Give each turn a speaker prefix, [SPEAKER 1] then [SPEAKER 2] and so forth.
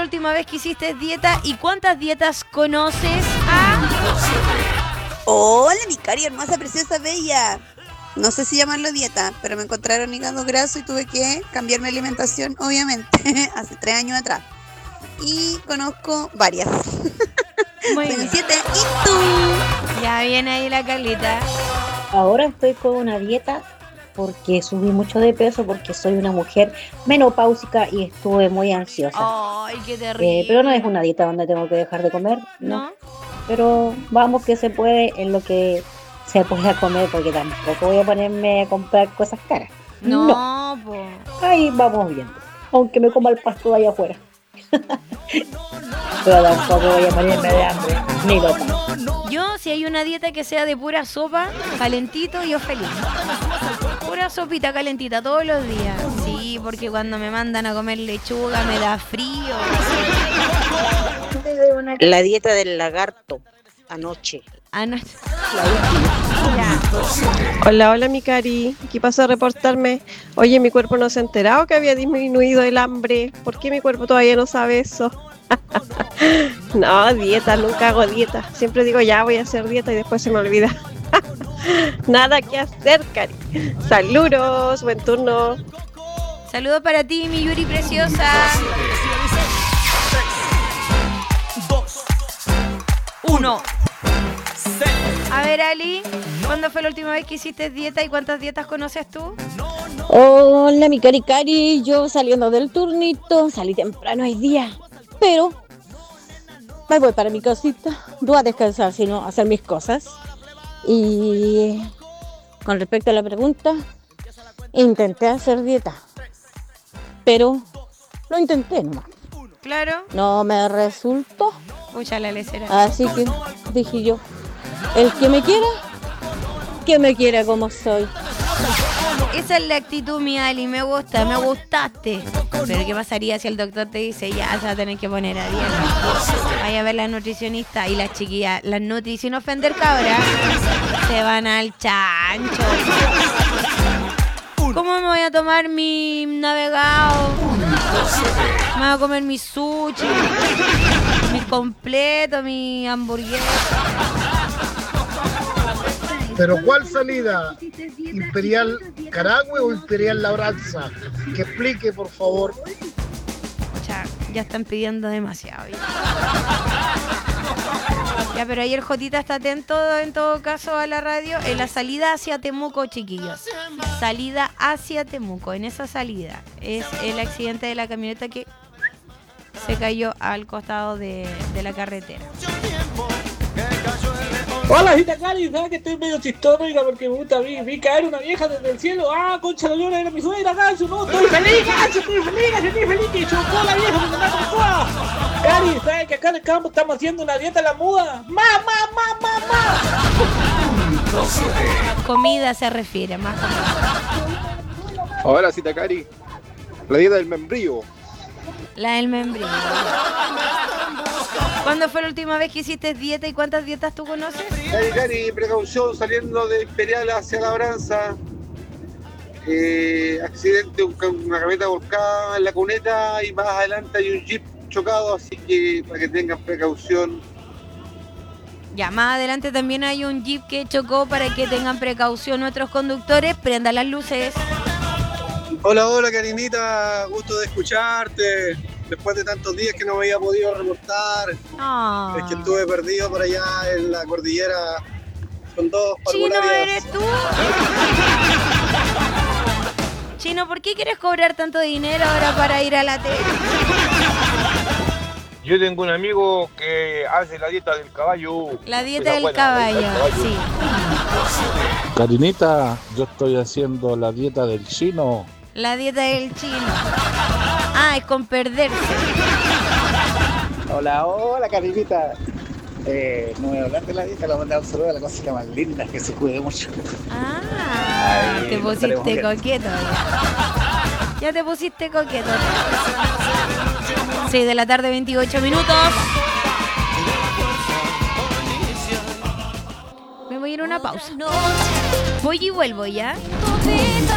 [SPEAKER 1] la última vez que hiciste dieta y cuántas dietas conoces?
[SPEAKER 2] Hola, mi cari hermosa, preciosa, bella. No sé si llamarlo dieta, pero me encontraron hígado graso y tuve que cambiar mi alimentación, obviamente, hace 3 años atrás. Y conozco varias.
[SPEAKER 1] Muy
[SPEAKER 2] Soy
[SPEAKER 1] bien.
[SPEAKER 2] un 7. ¿Y tú?
[SPEAKER 1] Ya viene ahí la Carlita.
[SPEAKER 3] Ahora estoy con una dieta porque subí mucho de peso porque soy una mujer menopáusica y estuve muy ansiosa.
[SPEAKER 1] Ay, qué terrible.
[SPEAKER 3] Pero no es una dieta donde tengo que dejar de comer, no.
[SPEAKER 1] ¿No?
[SPEAKER 3] Pero vamos que se puede en lo que se pueda comer porque tampoco voy a ponerme a comprar cosas caras.
[SPEAKER 1] No, po.
[SPEAKER 3] Ahí vamos viendo. Aunque me coma el pasto de allá afuera. Pero tampoco voy a morirme de hambre, ni loca.
[SPEAKER 1] Yo, si hay una dieta que sea de pura sopa, calentito, yo feliz. Pura sopita calentita todos los días. Sí, porque cuando me mandan a comer lechuga me da frío.
[SPEAKER 4] La dieta del lagarto, anoche.
[SPEAKER 1] Ah, no.
[SPEAKER 5] Hola, hola mi cari, ¿qué pasó a reportarme? Oye, mi cuerpo no se ha enterado que había disminuido el hambre. ¿Por qué mi cuerpo todavía no sabe eso? No, dieta, nunca hago dieta. Siempre digo ya voy a hacer dieta y después se me olvida. Nada que hacer, cari. Saludos, buen turno.
[SPEAKER 1] Saludos para ti, mi Yuri preciosa. 1. A ver, Ali, ¿cuándo fue la última vez que hiciste dieta y cuántas dietas conoces tú?
[SPEAKER 6] Hola, mi cari, yo saliendo del turnito, salí temprano hoy día, pero me voy para mi casita, no a descansar, sino a hacer mis cosas. Y con respecto a la pregunta, intenté hacer dieta, pero lo intenté nomás.
[SPEAKER 1] Claro.
[SPEAKER 6] No me resultó,
[SPEAKER 1] Mucha la lecera.
[SPEAKER 6] así que dije yo, el que me quiera como soy.
[SPEAKER 1] Esa es la actitud mía, Ali, me gusta, me gustaste. Pero ¿qué pasaría si el doctor te dice, ya se va a tener que poner a dieta? Vaya a ver la nutricionista y las chiquillas, las nutri, sin ofender cabras, se van al chancho. ¿Cómo me voy a tomar mi navegado? Me voy a comer mi sushi, mi completo, mi hamburguesa.
[SPEAKER 7] Pero ¿cuál salida? ¿Imperial Carahue o Imperial Labranza? Que explique, por favor.
[SPEAKER 1] Ya están pidiendo demasiado. Ya, pero ahí el Jotita está atento en todo caso a la radio. En la salida hacia Temuco, chiquillos. Salida hacia Temuco. En esa salida es el accidente de la camioneta que se cayó al costado de la carretera.
[SPEAKER 8] Hola, Gita Cari, ¿sabes que estoy medio chistoso? Oiga, porque me gusta, vi caer una vieja desde el cielo. Ah, concha de luna, era mi suegra, gancho, no, estoy feliz, gancho, estoy feliz, que chocó la vieja porque me atacó. Cari, ¿sabes que acá en el campo estamos haciendo una dieta a la muda? ¡Más!
[SPEAKER 1] Comida se refiere, más comida.
[SPEAKER 9] Hola, Cita Cari, la dieta del membrillo.
[SPEAKER 1] La del membrillo. ¿Cuándo fue la última vez que hiciste dieta y cuántas dietas tú conoces?
[SPEAKER 9] Cari, precaución saliendo de Imperial hacia Labranza. Accidente, una camioneta volcada en la cuneta y más adelante hay un jeep chocado, así que para que tengan precaución.
[SPEAKER 1] Ya, más adelante también hay un jeep que chocó para que tengan precaución nuestros conductores. Prendan las luces.
[SPEAKER 9] Hola, Karinita, gusto de escucharte. Después de tantos días que no me había podido reportar,
[SPEAKER 1] Oh.
[SPEAKER 9] es que estuve perdido por allá en la cordillera con dos
[SPEAKER 1] Chino,
[SPEAKER 9] parvularias.
[SPEAKER 1] ¿eres tú? Chino, ¿por qué quieres cobrar tanto dinero ahora para ir a la tele?
[SPEAKER 10] Yo tengo un amigo que hace la dieta del caballo.
[SPEAKER 1] La dieta
[SPEAKER 10] Esa
[SPEAKER 1] del
[SPEAKER 10] buena,
[SPEAKER 1] caballo,
[SPEAKER 10] la del
[SPEAKER 1] sí.
[SPEAKER 11] Karinita, yo estoy haciendo la dieta del chino.
[SPEAKER 1] La dieta del chino. Ah, es con perderse.
[SPEAKER 12] Hola, Karinita. No voy a hablar de la dieta, le voy a mandar un saludo a la cosita más linda, que se cuide mucho.
[SPEAKER 1] Ah,
[SPEAKER 12] Ay,
[SPEAKER 1] te pusiste coqueto ya. Ya te pusiste coqueto. 6 de la tarde, 28 minutos. Me voy a ir a una pausa. Voy y vuelvo ya.